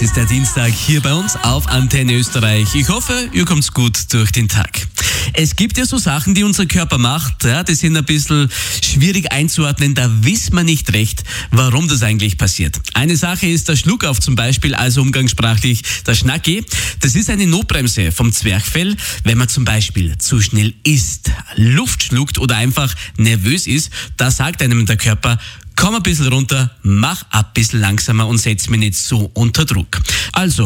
Es ist der Dienstag hier bei uns auf Antenne Österreich. Ich hoffe, ihr kommt gut durch den Tag. Es gibt ja so Sachen, die unser Körper macht, ja, die sind ein bisschen schwierig einzuordnen, da wissen wir nicht recht, warum das eigentlich passiert. Eine Sache ist der Schluckauf zum Beispiel, also umgangssprachlich der Schnacki. Das ist eine Notbremse vom Zwerchfell, wenn man zum Beispiel zu schnell isst, Luft schluckt oder einfach nervös ist, da sagt einem der Körper: Komm ein bisschen runter, mach ein bisschen langsamer und setz mich nicht so unter Druck. Also